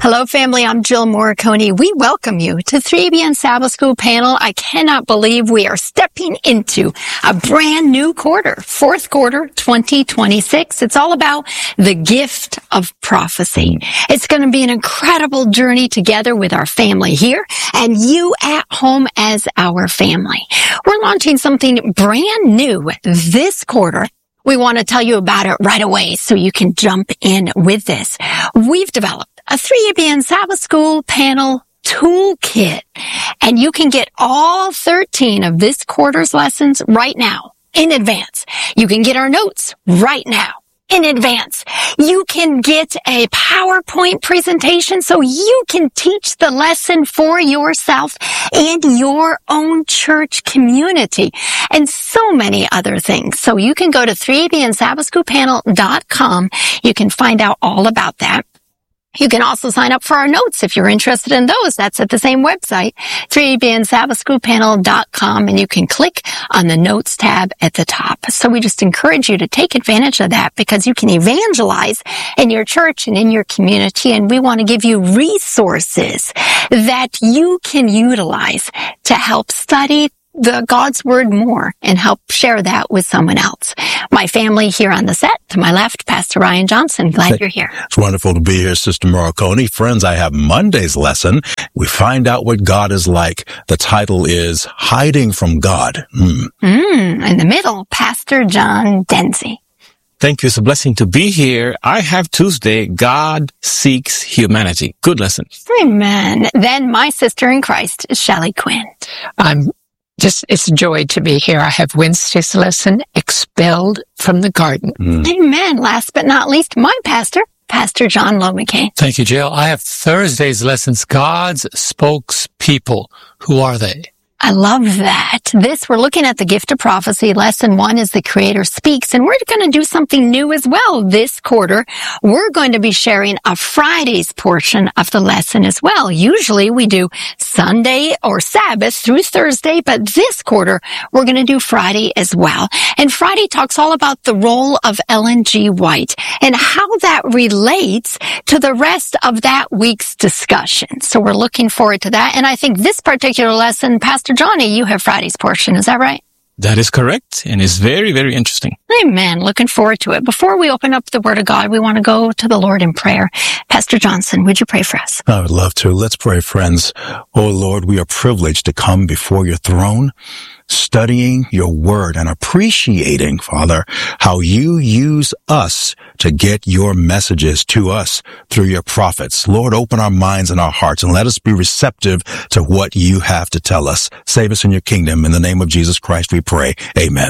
Hello, family. I'm Jill Morricone. We welcome you to 3ABN Sabbath School panel. I cannot believe we are stepping into a brand new quarter, fourth quarter, 2026. It's all about the gift of prophecy. It's going to be an incredible journey together with our family here and you at home as our family. We're launching something brand new this quarter. We want to tell you about it right away so you can jump in with this. We've developed a 3ABN Sabbath School panel toolkit, and you can get all 13 of this quarter's lessons right now in advance. You can get our notes right now in advance. You can get a PowerPoint presentation so you can teach the lesson for yourself and your own church community and so many other things. So you can go to 3ABNSabbathSchoolPanel.com. You can find out all about that. You can also sign up for our notes if you're interested in those. That's at the same website, 3ABNSabbathSchoolPanel.com, and you can click on the notes tab at the top. So we just encourage you to take advantage of that because you can evangelize in your church and in your community, and we want to give you resources that you can utilize to help study the God's Word more and help share that with someone else. My family here on the set, to my left, Pastor Ryan Johnson. Glad you're here. It's wonderful to be here, Sister Morricone. Friends, I have Monday's lesson. We find out what God is like. The title is Hiding from God. In the middle, Pastor John Denzi. Thank you. It's a blessing to be here. I have Tuesday, God Seeks Humanity. Good lesson. Amen. Then my sister in Christ, Shelley Quinn. It's a joy to be here. I have Wednesday's lesson, Expelled from the Garden. Amen. Last but not least, my pastor, Pastor John Lomacane. Thank you, Jill. I have Thursday's lessons, God's Spokespeople. Who are they? I love that. We're looking at the gift of prophecy. Lesson 1 is the Creator Speaks, and we're going to do something new as well this quarter. We're going to be sharing a Friday's portion of the lesson as well. Usually we do Sunday or Sabbath through Thursday, but this quarter we're going to do Friday as well. And Friday talks all about the role of Ellen G. White and how that relates to the rest of that week's discussion. So we're looking forward to that. And I think this particular lesson, Pastor Johnny, you have Friday's portion. Is that right? That is correct, and it's very, very interesting. Amen. Looking forward to it. Before we open up the Word of God, we want to go to the Lord in prayer. Pastor Johnson, would you pray for us? I would love to. Let's pray, friends. Oh, Lord, we are privileged to come before your throne, studying your word and appreciating, Father, how you use us to get your messages to us through your prophets. Lord, open our minds and our hearts and let us be receptive to what you have to tell us. Save us in your kingdom. In the name of Jesus Christ, we pray. Amen.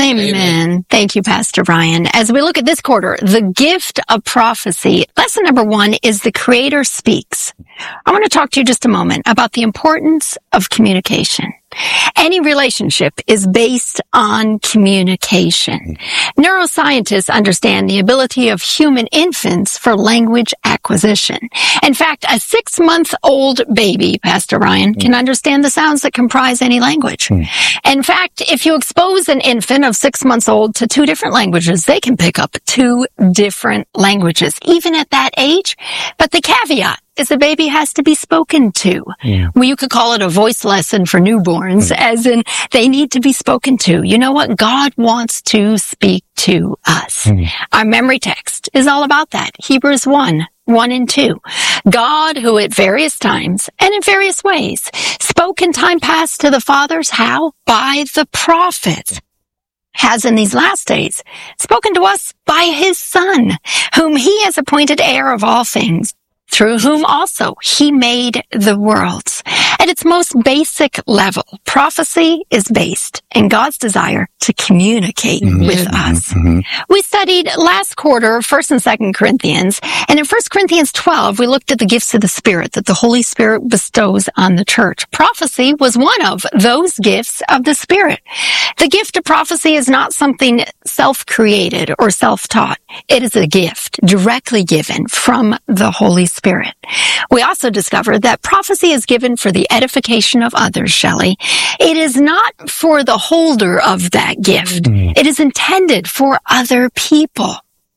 Amen. Thank you, Pastor Ryan. As we look at this quarter, the gift of prophecy, lesson number 1 is the Creator Speaks. I want to talk to you just a moment about the importance of communication. Any relationship is based on communication. Neuroscientists understand the ability of human infants for language acquisition. In fact, a 6-month-old baby, Pastor Ryan, can understand the sounds that comprise any language. In fact, if you expose an infant of 6 months old to 2 different languages, they can pick up 2 different languages, even at that age. But the caveat is the baby has to be spoken to. Well, you could call it a voice lesson for newborns, as in they need to be spoken to. You know what? God wants to speak to us. Our memory text is all about that. Hebrews 1 and 2. God, who at various times and in various ways spoke in time past to the fathers, how? By the prophets, has in these last days spoken to us by his Son, whom he has appointed heir of all things, through whom also he made the worlds. At its most basic level, prophecy is based in God's desire to communicate with us. We studied last quarter 1st and 2nd Corinthians, and in 1 Corinthians 12, we looked at the gifts of the Spirit that the Holy Spirit bestows on the church. Prophecy was one of those gifts of the Spirit. The gift of prophecy is not something self-created or self-taught. It is a gift directly given from the Holy Spirit. We also discovered that prophecy is given for the edification of others, Shelley. It is not for the holder of that gift. It is intended for other people.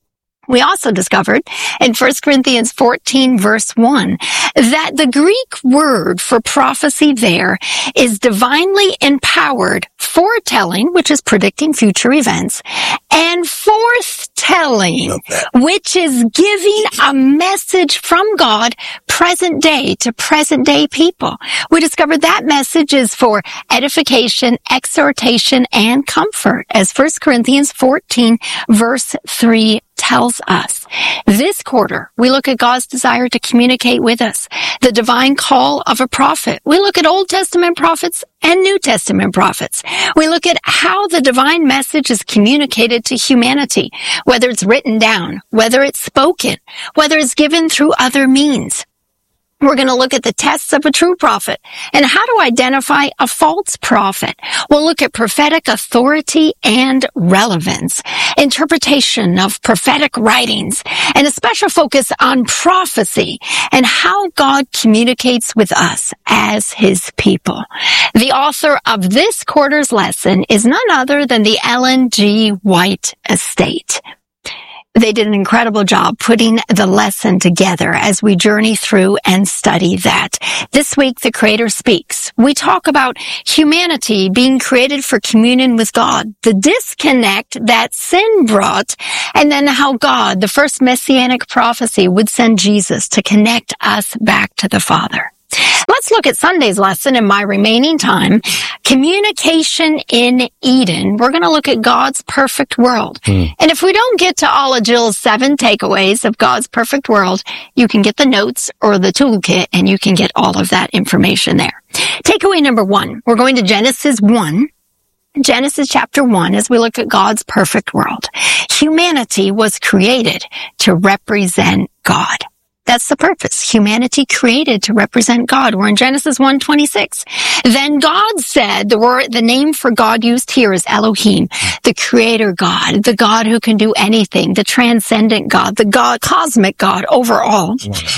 We also discovered in 1 Corinthians 14 verse 1 that the Greek word for prophecy there is divinely empowered foretelling, which is predicting future events, and forthtelling, which is giving a message from God present day to present day people. We discovered that message is for edification, exhortation, and comfort, as 1 Corinthians 14 verse 3 tells us. This quarter, we look at God's desire to communicate with us, the divine call of a prophet. We look at Old Testament prophets and New Testament prophets. We look at how the divine message is communicated to humanity, whether it's written down, whether it's spoken, whether it's given through other means. We're going to look at the tests of a true prophet and how to identify a false prophet. We'll look at prophetic authority and relevance, interpretation of prophetic writings, and a special focus on prophecy and how God communicates with us as his people. The author of this quarter's lesson is none other than the Ellen G. White Estate. They did an incredible job putting the lesson together as we journey through and study that. This week, the Creator Speaks. We talk about humanity being created for communion with God, the disconnect that sin brought, and then how God, the first messianic prophecy, would send Jesus to connect us back to the Father. Let's look at Sunday's lesson in my remaining time. Communication in Eden. We're going to look at God's perfect world. And if we don't get to all of Jill's 7 takeaways of God's perfect world, you can get the notes or the toolkit and you can get all of that information there. Takeaway number 1. We're going to Genesis 1. Genesis chapter 1 as we look at God's perfect world. Humanity was created to represent God. That's the purpose. Humanity created to represent God. We're in Genesis 1:26. Then God said, the name for God used here is Elohim, the creator God, the God who can do anything, the transcendent God, the God, cosmic God over all.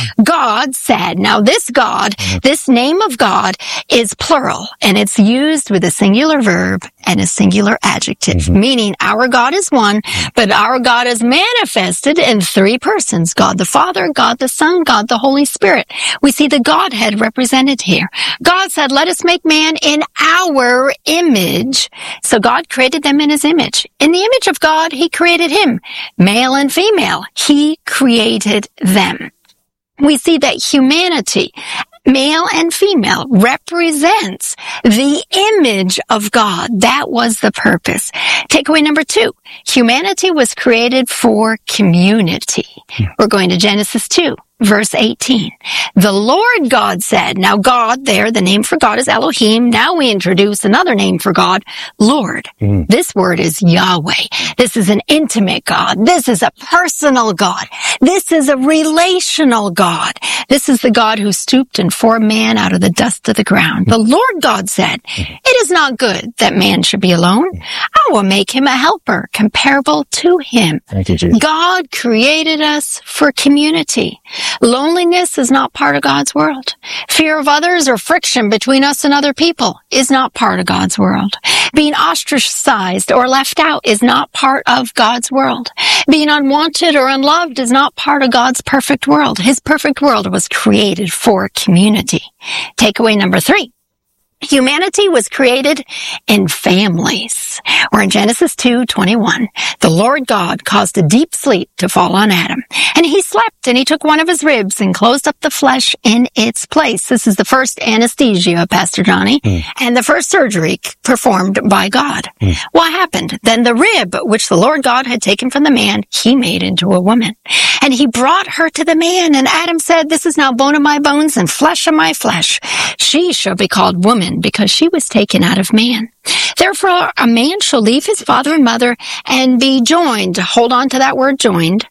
God said, now this God, this name of God is plural and it's used with a singular verb and a singular adjective, meaning our God is one, but our God is manifested in 3 persons, God the Father, God the Son, God the Holy Spirit. We see the Godhead represented here. God said, let us make man in our image. So God created them in his image. In the image of God, he created him. Male and female, he created them. We see that humanity, male and female, represents the image of God. That was the purpose. Takeaway number 2, humanity was created for community. We're going to Genesis 2. Verse 18, the Lord God said, now God there, the name for God is Elohim. Now we introduce another name for God, Lord. This word is Yahweh. This is an intimate God. This is a personal God. This is a relational God. This is the God who stooped and formed man out of the dust of the ground. The Lord God said, it is not good that man should be alone. I will make him a helper comparable to him. Thank you, Jesus. God created us for community. Loneliness is not part of God's world. Fear of others or friction between us and other people is not part of God's world. Being ostracized or left out is not part of God's world. Being unwanted or unloved is not part of God's perfect world. His perfect world was created for community. Takeaway number 3. Humanity was created in families. We're in Genesis 2:21. The Lord God caused a deep sleep to fall on Adam. And he slept and he took one of his ribs and closed up the flesh in its place. This is the first anesthesia, Pastor Johnny, and the first surgery performed by God. What happened? Then the rib, which the Lord God had taken from the man, he made into a woman. And he brought her to the man. And Adam said, this is now bone of my bones and flesh of my flesh. She shall be called woman, because she was taken out of man. Therefore, a man shall leave his father and mother and be joined, hold on to that word joined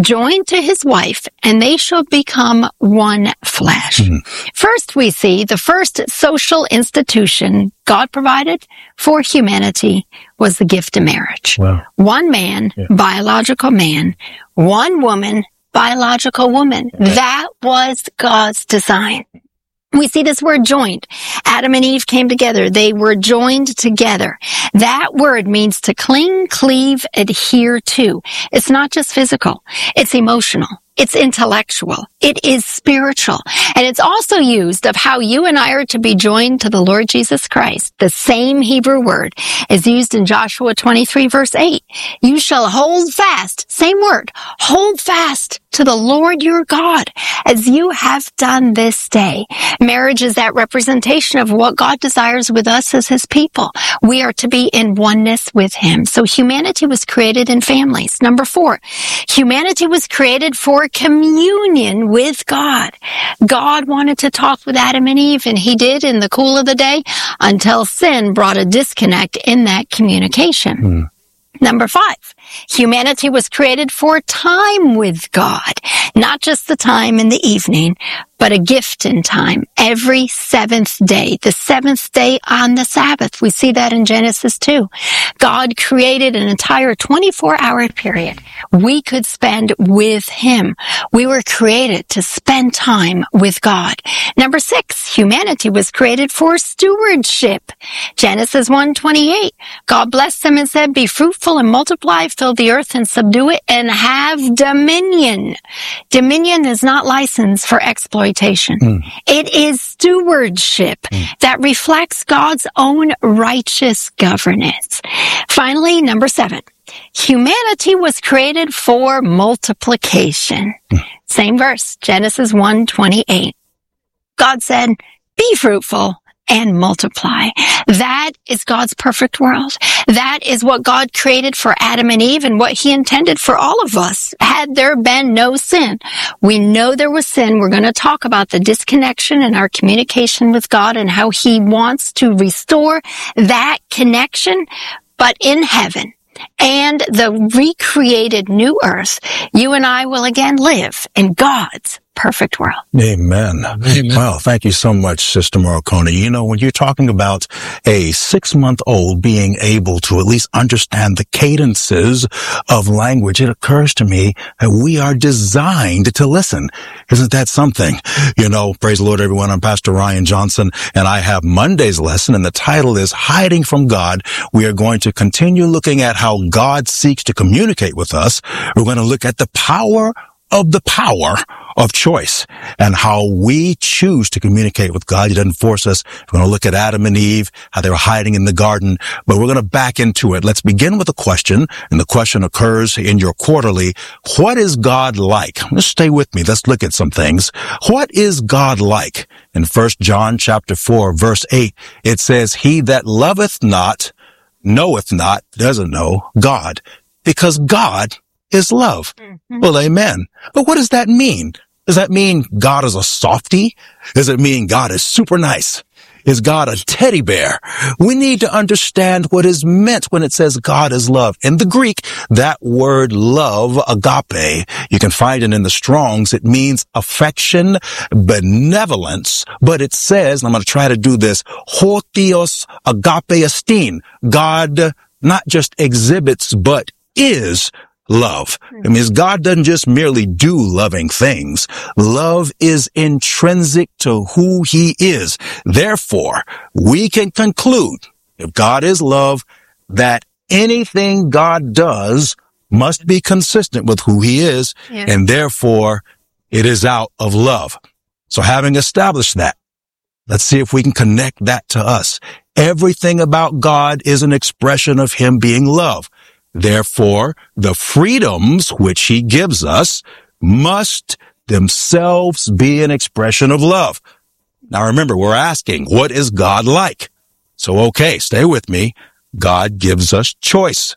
to his wife, and they shall become one flesh. First, we see the first social institution God provided for humanity was the gift of marriage. Wow. One man, biological man, one woman, biological woman. That was God's design. We see this word joined. Adam and Eve came together. They were joined together. That word means to cling, cleave, adhere to. It's not just physical. It's emotional. It's intellectual. It is spiritual. And it's also used of how you and I are to be joined to the Lord Jesus Christ. The same Hebrew word is used in Joshua 23 verse 8. You shall hold fast, same word, hold fast to the Lord your God as you have done this day. Marriage is that representation of what God desires with us as his people. We are to be in oneness with him. So humanity was created in families. Number 4, humanity was created for communion with God. God wanted to talk with Adam and Eve, and he did in the cool of the day until sin brought a disconnect in that communication. Number 5, humanity was created for time with God, not just the time in the evening, but a gift in time every seventh day, the seventh day on the Sabbath. We see that in Genesis 2. God created an entire 24-hour period we could spend with him. We were created to spend time with God. Number 6, humanity was created for stewardship. Genesis 1:28. God blessed them and said, be fruitful and multiply, fill the earth and subdue it, and have dominion. Dominion is not license for exploitation. It is stewardship that reflects God's own righteous governance. Finally, number 7, humanity was created for multiplication. Same verse, Genesis 1:28. God said, be fruitful and multiply. That is God's perfect world. That is what God created for Adam and Eve and what he intended for all of us had there been no sin. We know there was sin. We're going to talk about the disconnection in our communication with God and how he wants to restore that connection. But in heaven and the recreated new earth, you and I will again live in God's perfect world. Amen. Amen. Well, thank you so much, Sister Morricone. You know, when you're talking about a 6-month-old being able to at least understand the cadences of language, it occurs to me that we are designed to listen. Isn't that something? You know, praise the Lord, everyone. I'm Pastor Ryan Johnson, and I have Monday's lesson, and the title is Hiding from God. We are going to continue looking at how God seeks to communicate with us. We're going to look at the power of choice and how we choose to communicate with God. He doesn't force us. We're going to look at Adam and Eve, how they were hiding in the garden, but we're going to back into it. Let's begin with a question, and the question occurs in your quarterly. What is God like? Just stay with me. Let's look at some things. What is God like? In 1 John chapter 4, verse 8, it says, he that loveth not, knoweth not, doesn't know God, because God is love. Well, amen. But what does that mean? Does that mean God is a softie? Does it mean God is super nice? Is God a teddy bear? We need to understand what is meant when it says God is love. In the Greek, that word love, agape, you can find it in the Strongs. It means affection, benevolence, but it says, and I'm going to try to do this, ho theos agape estin. God not just exhibits, but is love. It means God doesn't just merely do loving things. Love is intrinsic to who he is. Therefore, we can conclude, if God is love, that anything God does must be consistent with who he is, and therefore it is out of love. So having established that, let's see if we can connect that to us. Everything about God is an expression of him being love. Therefore, the freedoms which he gives us must themselves be an expression of love. Now remember, we're asking, what is God like? So, okay, stay with me. God gives us choice.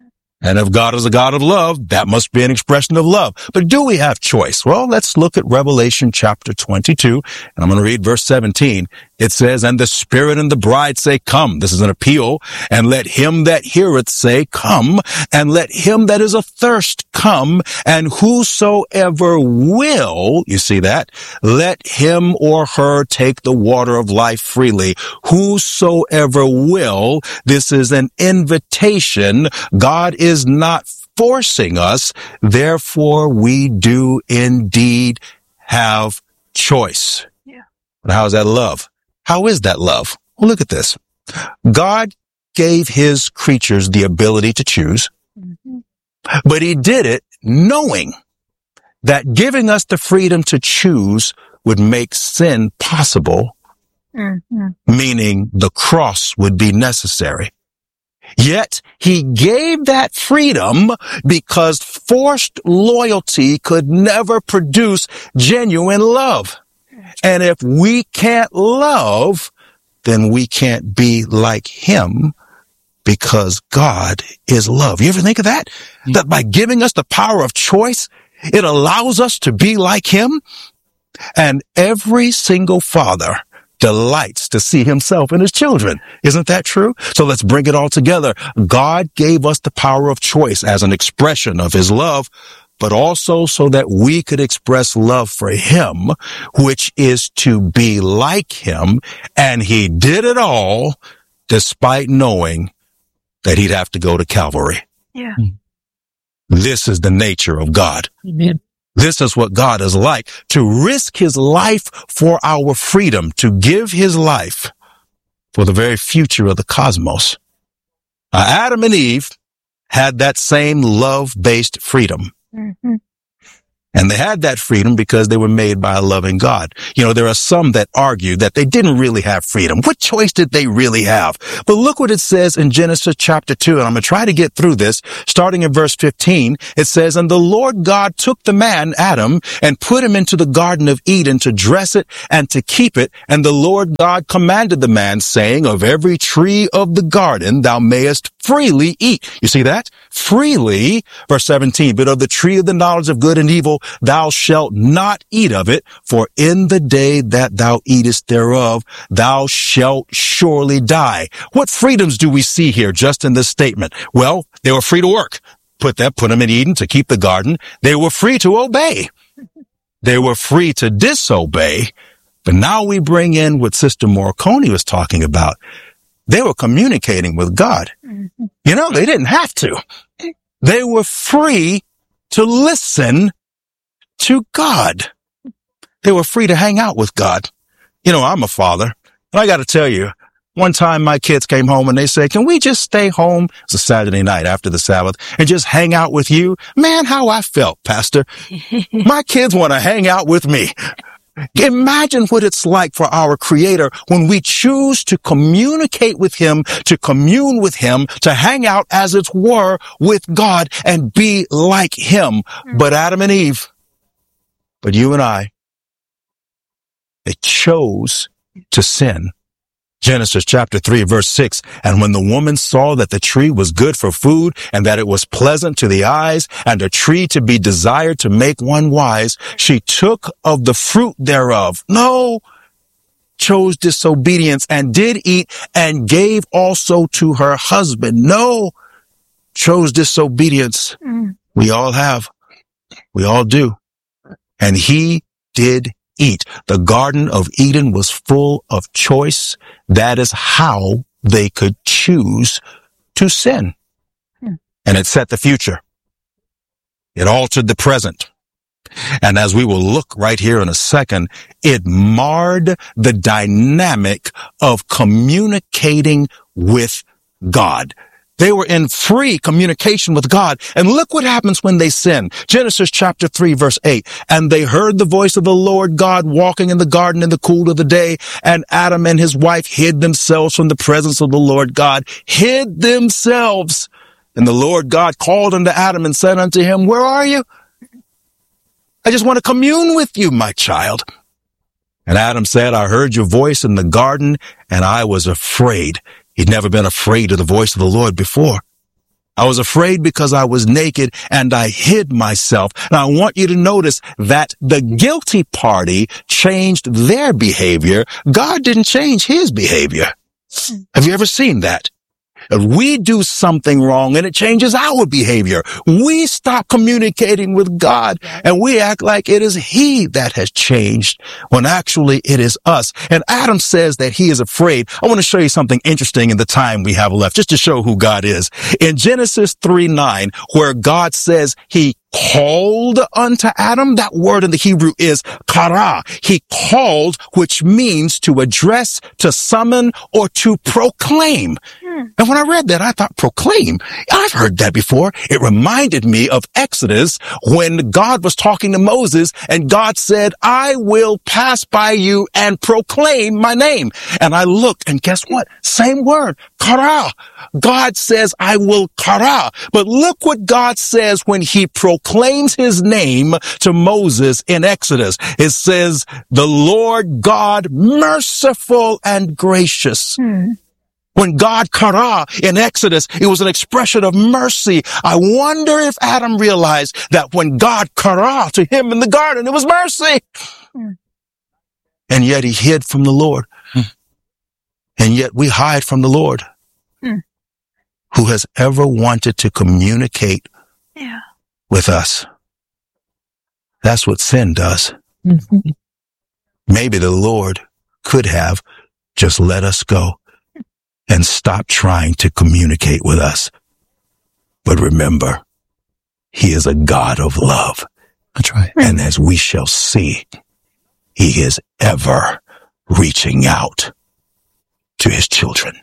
And if God is a God of love, that must be an expression of love. But do we have choice? Well, let's look at Revelation chapter 22, and I'm going to read verse 17. It says, and the Spirit and the bride say, come. This is an appeal. And let him that heareth say, come. And let him that is athirst come. And whosoever will, you see that? Let him or her take the water of life freely. Whosoever will, this is an invitation. God is not forcing us. Therefore, we do indeed have choice. But how is that love? How is that love? Well, look at this. God gave his creatures the ability to choose, but he did it knowing that giving us the freedom to choose would make sin possible, meaning the cross would be necessary. Yet he gave that freedom because forced loyalty could never produce genuine love. And if we can't love, then we can't be like him, because God is love. You ever think of that? That by giving us the power of choice, it allows us to be like him? And every single father delights to see himself in his children. Isn't that true? So let's bring it all together. God gave us the power of choice as an expression of his love, but also so that we could express love for him, which is to be like him. And he did it all despite knowing that he'd have to go to Calvary. Yeah. This is the nature of God. Amen. This is what God is like, to risk his life for our freedom, to give his life for the very future of the cosmos. Adam and Eve had that same love-based freedom. And they had that freedom because they were made by a loving God. You know, there are some that argue that they didn't really have freedom. What choice did they really have? But look what it says in Genesis chapter 2, and I'm going to try to get through this. Starting in verse 15, it says, "And the Lord God took the man, Adam, and put him into the Garden of Eden to dress it and to keep it. And the Lord God commanded the man, saying, of every tree of the garden thou mayest freely eat." You see that? Freely. Verse 17, "But of the tree of the knowledge of good and evil thou shalt not eat of it, for in the day that thou eatest thereof, thou shalt surely die." What freedoms do we see here just in this statement? Well, they were free to work. Put them in Eden to keep the garden. They were free to obey. They were free to disobey. But now we bring in what Sister Morcone was talking about. They were communicating with God. You know, they didn't have to. They were free to listen to God. They were free to hang out with God. You know, I'm a father, and I got to tell you, one time my kids came home and they said, "Can we just stay home?" It's a Saturday night after the Sabbath, "and just hang out with you?" Man, how I felt, Pastor. My kids want to hang out with me. Imagine what it's like for our Creator when we choose to communicate with him, to commune with him, to hang out, as it were, with God and be like him. But Adam and Eve, but you and I, they chose to sin. Genesis chapter 3, verse 6, "And when the woman saw that the tree was good for food, and that it was pleasant to the eyes, and a tree to be desired to make one wise, she took of the fruit thereof." No, chose disobedience and did eat, and gave also to her husband. No, chose disobedience. We all have. We all do. And he did eat. The Garden of Eden was full of choice. That is how they could choose to sin. And it set the future. It altered the present. And as we will look right here in a second, it marred the dynamic of communicating with God. They were in free communication with God. And look what happens when they sin. Genesis chapter 3, verse 8. "And they heard the voice of the Lord God walking in the garden in the cool of the day. And Adam and his wife hid themselves from the presence of the Lord God." Hid themselves. "And the Lord God called unto Adam and said unto him, Where are you? I just want to commune with you, my child." And Adam said, "I heard your voice in the garden, and I was afraid." He'd never been afraid of the voice of the Lord before. "I was afraid because I was naked, and I hid myself." Now, I want you to notice that the guilty party changed their behavior. God didn't change his behavior. Have you ever seen that? If we do something wrong and it changes our behavior, we stop communicating with God and we act like it is He that has changed when actually it is us. And Adam says that he is afraid. I want to show you something interesting in the time we have left, just to show who God is. In Genesis 3:9, where God says He called unto Adam, that word in the Hebrew is kara. He called, which means to address, to summon, or to proclaim. And when I read that, I thought, proclaim? I've heard that before. It reminded me of Exodus when God was talking to Moses and God said, I will pass by you and proclaim my name. And I looked and guess what? Same word, kara. God says, I will kara. But look what God says when He proclaims His name to Moses in Exodus. It says, the Lord God merciful and gracious. When God kara in Exodus, it was an expression of mercy. I wonder if Adam realized that when God kara to him in the garden, it was mercy. And yet he hid from the Lord. And yet we hide from the Lord. Who has ever wanted to communicate with us? That's what sin does. Maybe the Lord could have just let us go and stop trying to communicate with us. But remember, He is a God of love. That's right. And as we shall see, He is ever reaching out to His children.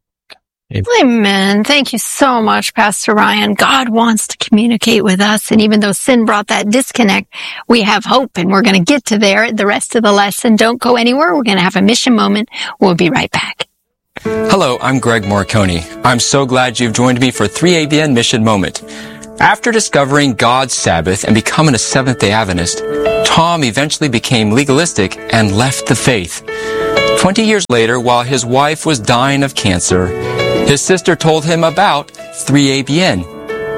Amen. Thank you so much, Pastor Ryan. God wants to communicate with us. And even though sin brought that disconnect, we have hope and we're going to get to there the rest of the lesson. Don't go anywhere. We're going to have a mission moment. We'll be right back. Hello, I'm Greg Morricone. I'm so glad you've joined me for 3ABN Mission Moment. After discovering God's Sabbath and becoming a Seventh-day Adventist, Tom eventually became legalistic and left the faith. 20 years later, while his wife was dying of cancer, his sister told him about 3ABN.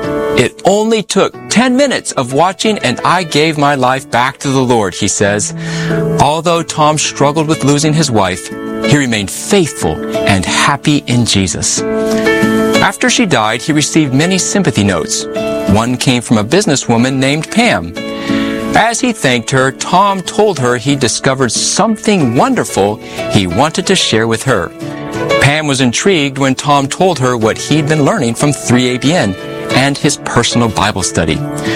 It only took 10 minutes of watching and I gave my life back to the Lord, he says. Although Tom struggled with losing his wife, he remained faithful and happy in Jesus. After she died, he received many sympathy notes. One came from a businesswoman named Pam. As he thanked her, Tom told her he discovered something wonderful he wanted to share with her. Pam was intrigued when Tom told her what he'd been learning from 3ABN and his personal Bible study.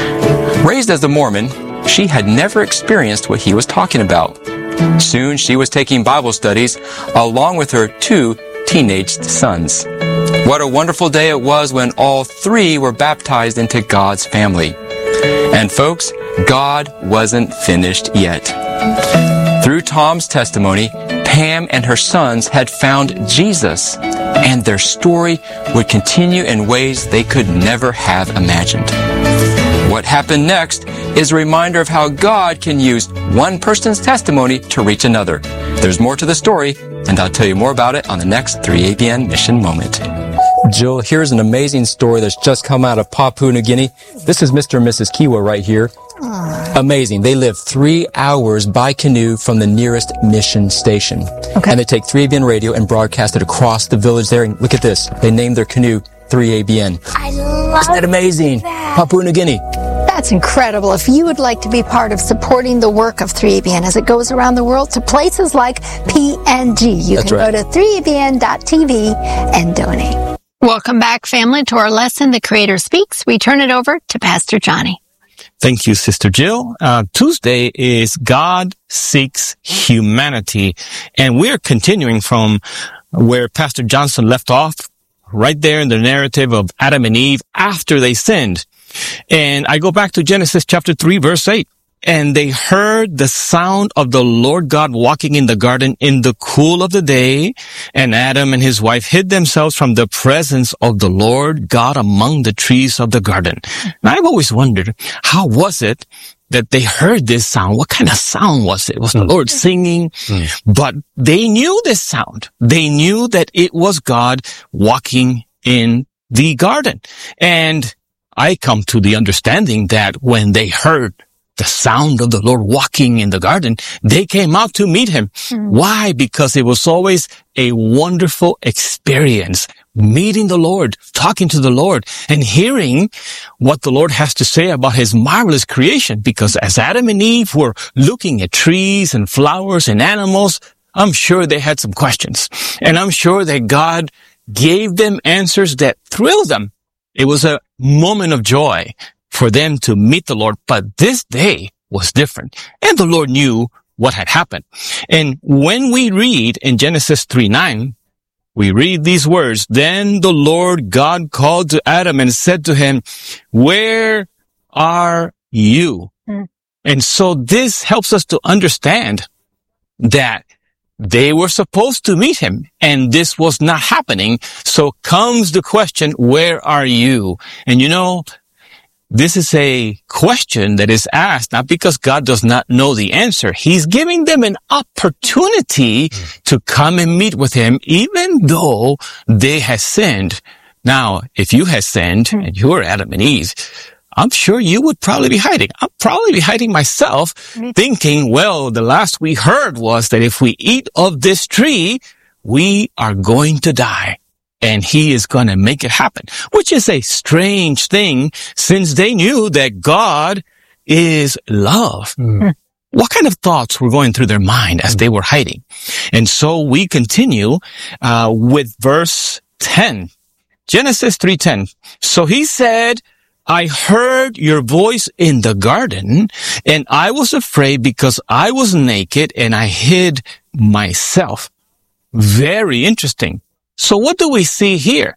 Raised as a Mormon, she had never experienced what he was talking about. Soon she was taking Bible studies along with her 2 teenage sons. What a wonderful day it was when all 3 were baptized into God's family. And folks, God wasn't finished yet. Through Tom's testimony, Pam and her sons had found Jesus, and their story would continue in ways they could never have imagined. What happened next is a reminder of how God can use one person's testimony to reach another. There's more to the story, and I'll tell you more about it on the next 3ABN Mission Moment. Jill, here's an amazing story that's just come out of Papua New Guinea. This is Mr. and Mrs. Kiwa right here. Amazing. They live 3 hours by canoe from the nearest mission station. Okay. And they take 3ABN radio and broadcast it across the village there. And look at this. They named their canoe 3ABN. I love Isn't that amazing? That. Papua New Guinea. That's incredible. If you would like to be part of supporting the work of 3ABN as it goes around the world to places like PNG, you can go to 3abn.tv and donate. Welcome back, family, to our lesson, The Creator Speaks. We turn it over to Pastor Johnny. Thank you, Sister Jill. Tuesday is God Seeks Humanity, and we're continuing from where Pastor Johnson left off, right there in the narrative of Adam and Eve after they sinned. And I go back to Genesis chapter 3, verse 8. And they heard the sound of the Lord God walking in the garden in the cool of the day. And Adam and his wife hid themselves from the presence of the Lord God among the trees of the garden. And I've always wondered, how was it that they heard this sound? What kind of sound was it? Was the Lord singing? But they knew this sound. They knew that it was God walking in the garden. And I come to the understanding that when they heard the sound of the Lord walking in the garden, they came out to meet him. Why? Because it was always a wonderful experience meeting the Lord, talking to the Lord, and hearing what the Lord has to say about his marvelous creation. Because as Adam and Eve were looking at trees and flowers and animals, I'm sure they had some questions. And I'm sure that God gave them answers that thrilled them. It was a moment of joy for them to meet the Lord. But this day was different. And the Lord knew what had happened. And when we read in Genesis 3:9, we read these words, "Then the Lord God called to Adam and said to him, 'Where are you?'" And so this helps us to understand that they were supposed to meet him, and this was not happening. So comes the question, where are you? And you know, this is a question that is asked not because God does not know the answer. He's giving them an opportunity to come and meet with him, even though they had sinned. Now, if you had sinned and you were Adam and Eve, I'm sure you would probably be hiding. I'd probably be hiding myself, thinking, well, the last we heard was that if we eat of this tree, we are going to die. And he is going to make it happen, which is a strange thing since they knew that God is love. What kind of thoughts were going through their mind as they were hiding? And so we continue with verse 10. Genesis 3:10. "So he said, I heard your voice in the garden, and I was afraid because I was naked and I hid myself." Very interesting. So what do we see here?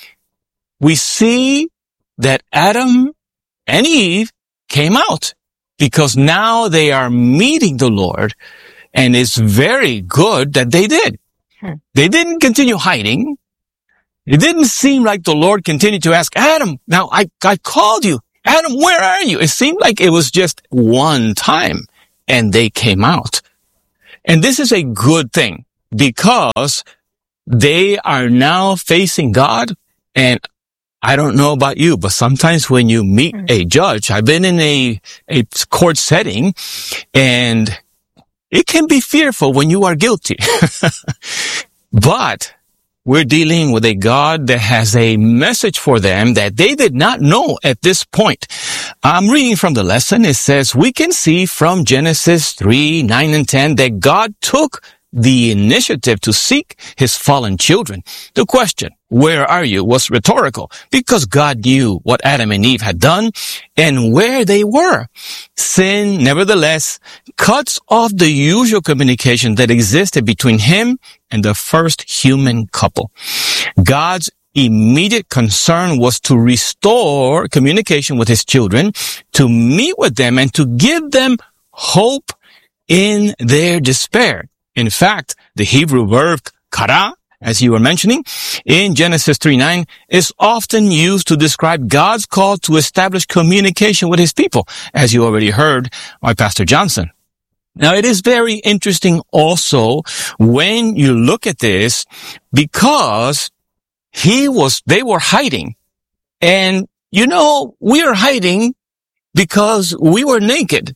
We see that Adam and Eve came out because now they are meeting the Lord, and it's very good that they did. They didn't continue hiding. It didn't seem like the Lord continued to ask, "Adam, now I called you. Adam, where are you?" It seemed like it was just one time, and they came out. And this is a good thing because they are now facing God. And I don't know about you, but sometimes when you meet a judge, I've been in a court setting, and it can be fearful when you are guilty. But we're dealing with a God that has a message for them that they did not know at this point. I'm reading from the lesson. It says, we can see from Genesis 3:9 and 10 that God took the initiative to seek his fallen children. The question, "Where are you?" was rhetorical because God knew what Adam and Eve had done and where they were. Sin, nevertheless, cuts off the usual communication that existed between him and the first human couple. God's immediate concern was to restore communication with his children, to meet with them, and to give them hope in their despair. In fact, the Hebrew verb kara, as you were mentioning, in Genesis 3:9, is often used to describe God's call to establish communication with his people, as you already heard by Pastor Johnson. Now, it is very interesting also when you look at this because they were hiding. And, you know, we are hiding because we were naked.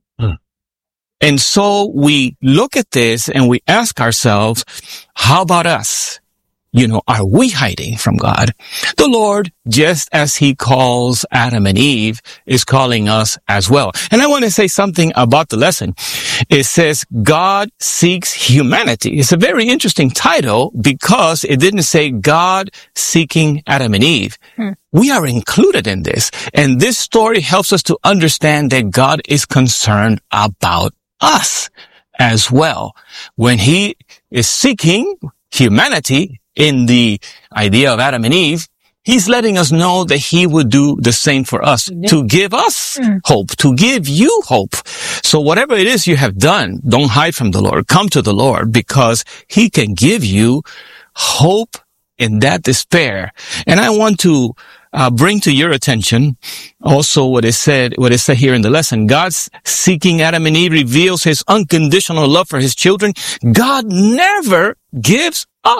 And so we look at this and we ask ourselves, how about us? You know, are we hiding from God? The Lord, just as he calls Adam and Eve, is calling us as well. And I want to say something about the lesson. It says, God seeks humanity. It's a very interesting title because it didn't say God seeking Adam and Eve. We are included in this. And this story helps us to understand that God is concerned about us as well. When he is seeking humanity in the idea of Adam and Eve, he's letting us know that he would do the same for us, to give us hope, to give you hope. So whatever it is you have done, don't hide from the Lord. Come to the Lord because he can give you hope in that despair. And I want to bring to your attention also what is said here in the lesson. God's seeking Adam and Eve reveals his unconditional love for his children. God never gives up.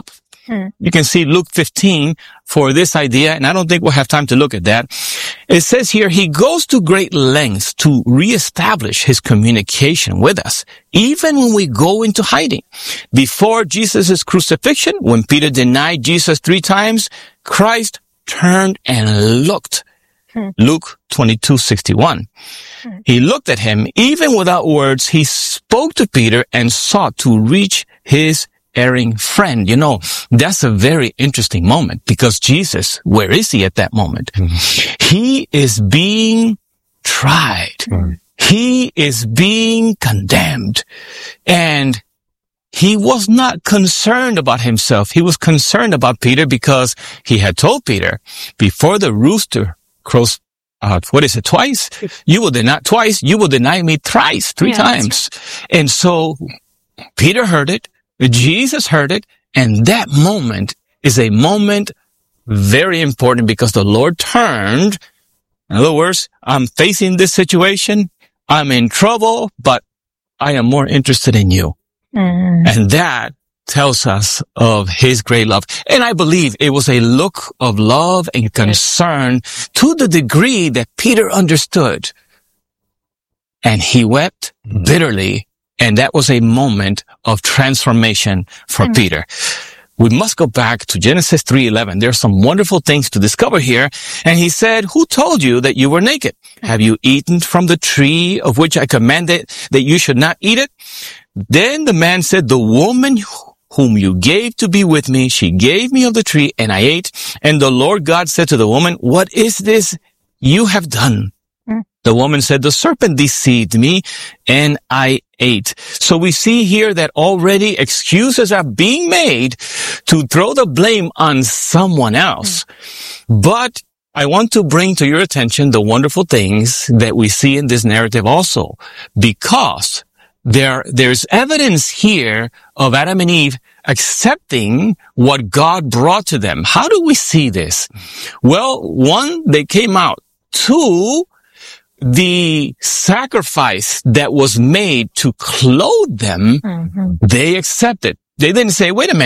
You can see Luke 15 for this idea, and I don't think we'll have time to look at that. It says here, he goes to great lengths to reestablish his communication with us, even when we go into hiding. Before Jesus' crucifixion, when Peter denied Jesus 3 times, Christ turned and looked. Luke 22:61. He looked at him, even without words. He spoke to Peter and sought to reach his erring friend. You know, that's a very interesting moment because Jesus, where is he at that moment? He is being tried. He is being condemned. And he was not concerned about himself. He was concerned about Peter because he had told Peter, before the rooster crows, twice? You will deny me thrice, 3 times. And so Peter heard it. Jesus heard it, and that moment is a moment very important because the Lord turned. In other words, I'm facing this situation. I'm in trouble, but I am more interested in you. And that tells us of his great love. And I believe it was a look of love and concern to the degree that Peter understood. And he wept bitterly. And that was a moment of transformation for Peter. We must go back to Genesis 3:11. There are some wonderful things to discover here. And he said, who told you that you were naked? Have you eaten from the tree of which I commanded that you should not eat it? Then the man said, the woman whom you gave to be with me, she gave me of the tree and I ate. And the Lord God said to the woman, what is this you have done? The woman said, the serpent deceived me and I ate. So we see here that already excuses are being made to throw the blame on someone else. But I want to bring to your attention the wonderful things that we see in this narrative also, because there's evidence here of Adam and Eve accepting what God brought to them. How do we see this? Well, 1, they came out. 2, the sacrifice that was made to clothe them, they accepted. They didn't say, wait a minute.